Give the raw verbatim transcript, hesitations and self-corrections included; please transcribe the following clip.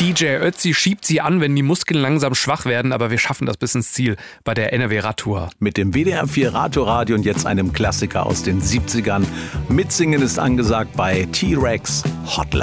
D J Ötzi schiebt sie an, wenn die Muskeln langsam schwach werden, aber wir schaffen das bis ins Ziel bei der N R W Radtour. Mit dem W D R vier Radtour-Radio und jetzt einem Klassiker aus den siebzigern. Mitsingen ist angesagt bei T-Rex Hotline.